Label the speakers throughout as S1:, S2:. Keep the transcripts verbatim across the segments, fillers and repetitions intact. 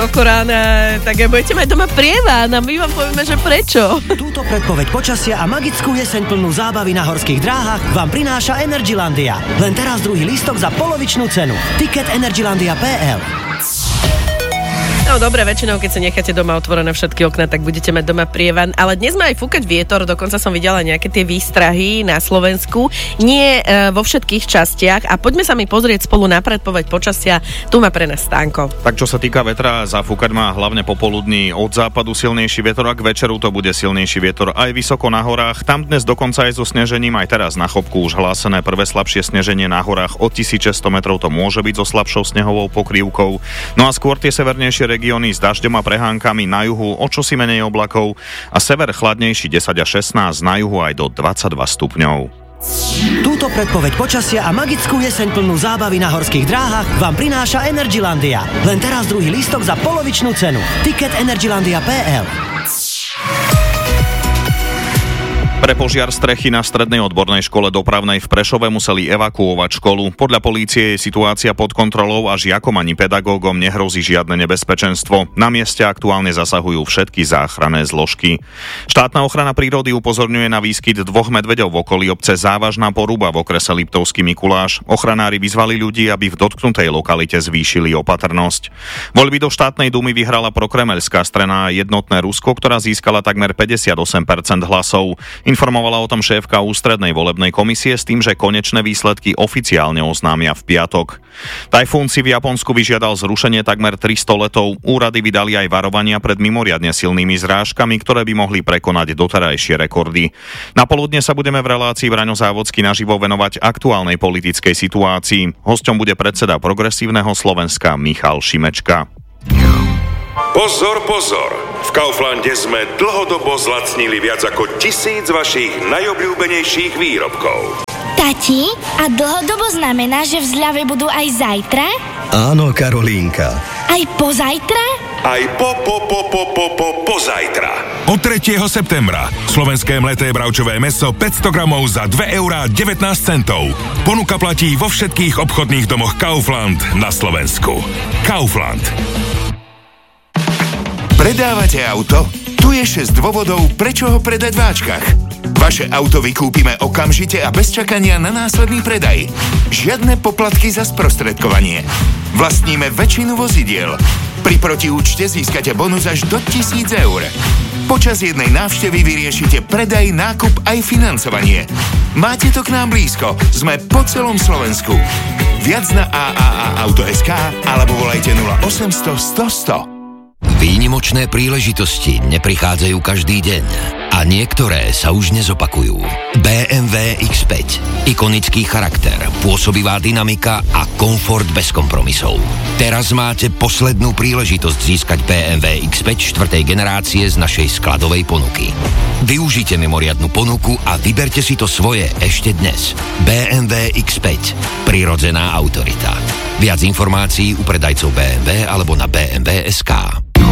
S1: koľko rána, tak budete mať doma prievan a my vám povieme, že prečo.
S2: Túto predpoveď počasia a magickú jeseň plnú zábavy na horských dráhach vám prináša Energylandia. Len teraz druhý lístok za polovičnú cenu. Ticket energylandia bodka es el.
S1: No dobre, väčšinou, keď sa necháte doma otvorené všetky okná, tak budete mať doma prievan, ale dnes má aj fúkať vietor, dokonca som videla nejaké tie výstrahy na Slovensku, nie e, vo všetkých častiach a poďme sa mi pozrieť spolu na predpoveď počasia, tu má pre nás Stánko.
S3: Tak čo sa týka vetra, zafúkať má hlavne popoludní od západu silnejší vietor a k večeru to bude silnejší vietor aj vysoko na horách, tam dnes dokonca aj so snežením, aj teraz na Chopku už hlásené prvé slabšie sneženie na horách od tisícšesťsto metrov, to môže byť so slabšou snehovou pokrývkou, no a skôr tie severnejšie regióny s dažďom a prehánkami, na juhu o čosi menej oblakov a sever chladnejší desať až šestnásť, na juhu aj do dvadsaťdva stupňov.
S2: Túto predpoveď počasia a magickú jeseň plnú zábavy na horských dráhach vám prináša Energylandia. Len teraz druhý lístok za polovičnú cenu. Ticket energylandia bodka es el.
S3: Pre požiar strechy na strednej odbornej škole dopravnej v Prešove museli evakuovať školu. Podľa polície je situácia pod kontrolou a žiakom ani pedagógom nehrozí žiadne nebezpečenstvo. Na mieste aktuálne zasahujú všetky záchranné zložky. Štátna ochrana prírody upozorňuje na výskyt dvoch medveďov v okolí obce Závažná Poruba v okrese Liptovský Mikuláš. Ochranári vyzvali ľudí, aby v dotknutej lokalite zvýšili opatrnosť. Voľby do štátnej dumy vyhrala prokremelská strana Jednotné Rusko, ktorá získala takmer päťdesiatosem percent hlasov. Informovala o tom šéfka ústrednej volebnej komisie s tým, že konečné výsledky oficiálne oznámia v piatok. Tajfún si v Japonsku vyžiadal zrušenie takmer tristo letov. Úrady vydali aj varovania pred mimoriadne silnými zrážkami, ktoré by mohli prekonať doterajšie rekordy. Na poludne sa budeme v relácii Braňo Závodský naživo venovať aktuálnej politickej situácii. Hosťom bude predseda Progresívneho Slovenska Michal Šimečka.
S4: Pozor, pozor! V Kauflande sme dlhodobo zlacnili viac ako tisíc vašich najobľúbenejších výrobkov.
S5: Tati, a dlhodobo znamená, že v zľave budú aj zajtra?
S6: Áno, Karolínka.
S5: Aj pozajtra?
S4: Aj po, po, po, po, po, po, pozajtra.
S7: Od tretieho septembra slovenské mleté bravčové mäso päťsto gramov za dva eurá devätnásť centov. Ponuka platí vo všetkých obchodných domoch Kaufland na Slovensku. Kaufland.
S8: Predávate auto? Tu je šesť dôvodov, prečo ho predať v Ačkach. Vaše auto vykúpime okamžite a bez čakania na následný predaj. Žiadne poplatky za sprostredkovanie. Vlastníme väčšinu vozidiel. Pri protiúčte získate bonus až do tisíc eur. Počas jednej návštevy vyriešite predaj, nákup aj financovanie. Máte to k nám blízko. Sme po celom Slovensku. Viac na á á á auto bodka es ká alebo volajte nula osemsto sto sto.
S9: Výnimočné príležitosti neprichádzajú každý deň a niektoré sa už nezopakujú. bé em vé iks päť. Ikonický charakter, pôsobivá dynamika a komfort bez kompromisov. Teraz máte poslednú príležitosť získať bé em vé iks päť štvrtej generácie z našej skladovej ponuky. Využite mimoriadnu ponuku a vyberte si to svoje ešte dnes. bé em vé iks päť. Prirodzená autorita. Viac informácií u predajcov bé em vé alebo na bé em vé bodka es ká.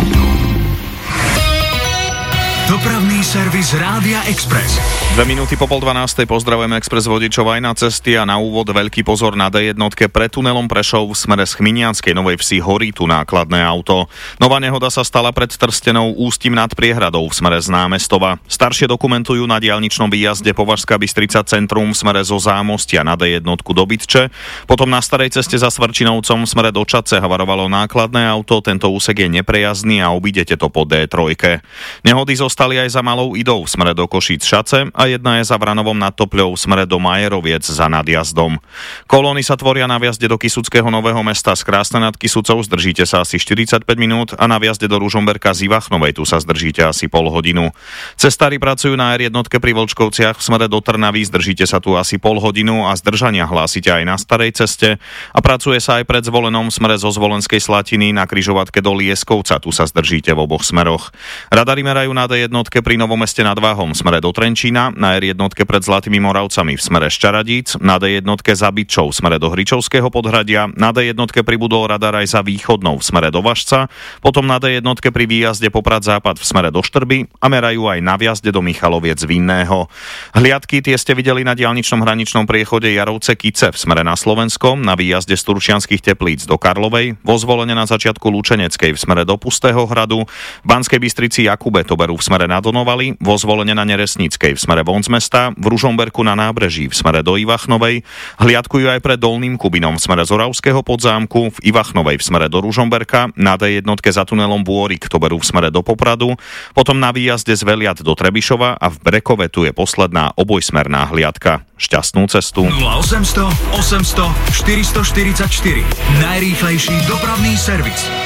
S7: Dopravný servis Rádia Express.
S3: Dve minúty po pol dvanástej pozdravujeme Express vodičov aj na cesty a na úvod veľký pozor na dé jedna pre tunelom Prešov v smere z Chminianskej Novej Vsi horí tu nákladné auto. Nová nehoda sa stala pred Trstenou Ústím nad Priehradou v smere z Námestova. Staršie dokumentujú na diaľničnom výjazde Považská Bystrica centrum v smere zo Zámostia na dé jedna do Bytče. Potom na starej ceste za Svrčinovcom v smere do Čadce havarovalo nákladné auto. Tento úsek je neprejazdný a obídete to po dé tri. Nehody zo stali aj za Malou Idou v smere do Košíc Šace a jedna je za Vranovom nad Topľou v smere do Majeroviec za nadjazdom. Kolóny sa tvoria na vjazde do Kisuckého Nového Mesta z Krásne nad Kisucou, zdržíte sa asi štyridsaťpäť minút a na vjazde do Ružomberka z Ivachnovej tu sa zdržíte asi pol hodinu. Cestári pracujú na er jedna pri Vlčkovciach v smere do Trnavy, zdržíte sa tu asi pol hodinu a zdržania hlásite aj na starej ceste a pracuje sa aj pred Zvolenom v smere zo Zvolenskej Slatiny na križovatke do Lieskovca, tu sa zdržíte v oboch smeroch. Radari merajú na dé jedna pri Novom Meste nad nad Váhom v smere do Trenčína, na er jedna pred Zlatými Moravcami v smere z Čaradíc, na dé jedna za Bytčou v smere do Hričovského Podhradia, na dé jedna pribudol radar aj za Východnou v smere do Važca, potom na dé jedna pri výjazde Poprad Západ v smere do Štrby a merajú aj na vjazde do Michaloviec Vinného. Hliadky tie ste videli na diaľničnom hraničnom priechode Jarovce Kice v smere na Slovensko, na výjazde z Turčianskych Teplíc do Karlovej, vo Zvolene na začiatku Lučeneckej v smere do Pustého Hradu, v Banskej Bystrici Jakube to berú v smere na Donovali, vo Zvolene na Neresníckej v smere von z mesta, v Ružomberku na Nábreží v smere do Ivachnovej, hliadkujú aj pred Dolným Kubinom v smere z Oravského Podzámku, v Ivachnovej v smere do Ružomberka, na dé jedna za tunelom Bôrik to berú v smere do Popradu, potom na výjazde z Veliat do Trebišova a v Brekove tu je posledná obojsmerná hliadka. Šťastnú cestu.
S10: nula osem nula nula, osem nula nula, štyri štyri štyri. Najrýchlejší dopravný servis.